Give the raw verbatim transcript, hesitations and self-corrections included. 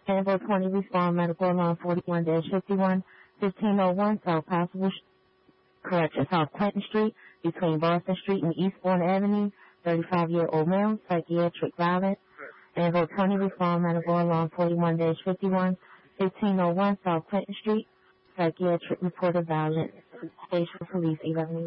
Danville twenty, respond medical alarm forty-one fifty-one, fifteen oh one South Possible, correction, South Clinton Street, between Boston Street and Eastbourne Avenue, thirty-five-year-old male, psychiatric violence. Danville twenty, respond medical alarm forty-one fifty-one, fifteen oh one South Clinton Street, psychiatric reported violence. Station Police eleven.